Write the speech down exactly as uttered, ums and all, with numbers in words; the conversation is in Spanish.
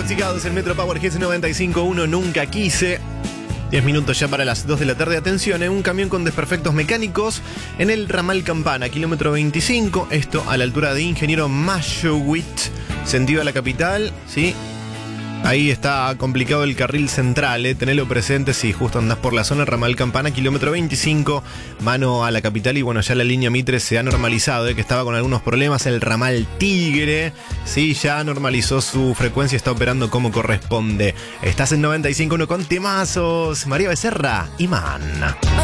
Intoxicados en Metro Power Hits noventa y cinco punto uno. Nunca quise. diez minutos ya para las dos de la tarde. Atención, ¿eh? Un camión con desperfectos mecánicos en el ramal Campana, kilómetro veinticinco. Esto a la altura de Ingeniero Maschowitz, sentido a la capital, ¿sí? Ahí está complicado el carril central, ¿eh? Tenelo presente si justo andás por la zona. Ramal Campana, kilómetro veinticinco, mano a la capital. Y bueno, ya la línea Mitre se ha normalizado, ¿eh? Que estaba con algunos problemas. El ramal Tigre, sí, ya normalizó su frecuencia, está operando como corresponde. Estás en noventa y cinco punto uno con temazos. María Becerra, Imán.